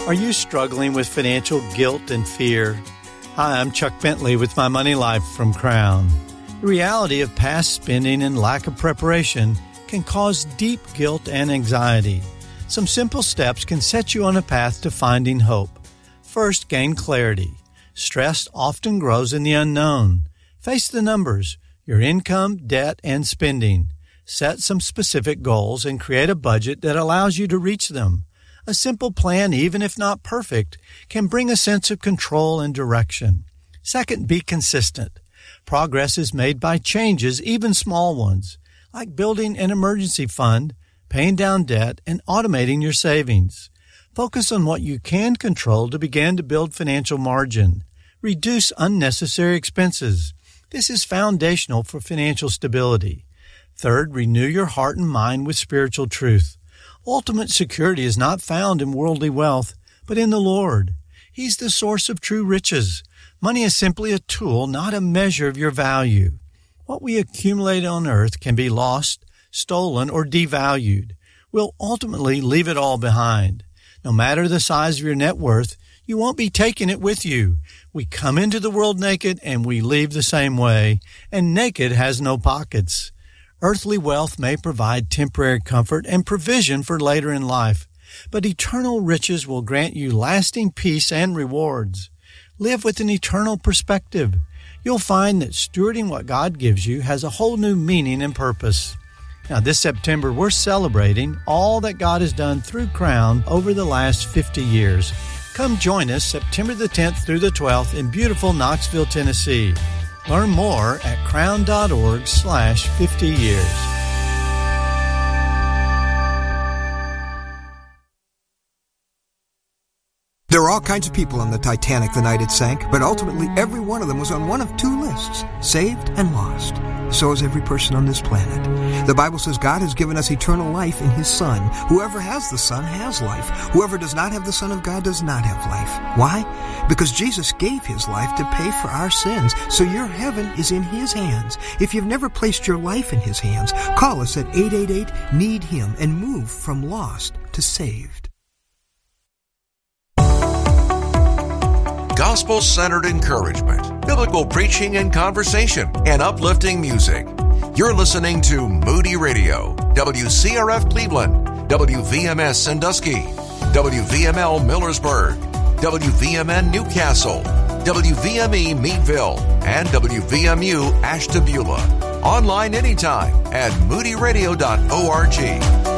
Are you struggling with financial guilt and fear? Hi, I'm Chuck Bentley with My Money Life from Crown. The reality of past spending and lack of preparation can cause deep guilt and anxiety. Some simple steps can set you on a path to finding hope. First, gain clarity. Stress often grows in the unknown. Face the numbers, your income, debt, and spending. Set some specific goals and create a budget that allows you to reach them. A simple plan, even if not perfect, can bring a sense of control and direction. Second, be consistent. Progress is made by changes, even small ones, like building an emergency fund, paying down debt, and automating your savings. Focus on what you can control to begin to build financial margin. Reduce unnecessary expenses. This is foundational for financial stability. Third, renew your heart and mind with spiritual truth. Ultimate security is not found in worldly wealth, but in the Lord. He's the source of true riches. Money is simply a tool, not a measure of your value. What we accumulate on earth can be lost, stolen, or devalued. We'll ultimately leave it all behind. No matter the size of your net worth, you won't be taking it with you. We come into the world naked and we leave the same way, and naked has no pockets. Earthly wealth may provide temporary comfort and provision for later in life, but eternal riches will grant you lasting peace and rewards. Live with an eternal perspective. You'll find that stewarding what God gives you has a whole new meaning and purpose. Now, this September, we're celebrating all that God has done through Crown over the last 50 years. Come join us September the 10th through the 12th in beautiful Knoxville, Tennessee. Learn more at crown.org/50 years. There are all kinds of people on the Titanic the night it sank, but ultimately every one of them was on one of two lists, saved and lost. So is every person on this planet. The Bible says God has given us eternal life in His Son. Whoever has the Son has life. Whoever does not have the Son of God does not have life. Why? Because Jesus gave His life to pay for our sins, so your heaven is in His hands. If you've never placed your life in His hands, call us at 888-NEED-HIM and move from lost to saved. Gospel-centered encouragement, biblical preaching and conversation, and uplifting music. You're listening to Moody Radio, WCRF Cleveland, WVMS Sandusky, WVML Millersburg, WVMN Newcastle, WVME Meadville, and WVMU Ashtabula. Online anytime at moodyradio.org.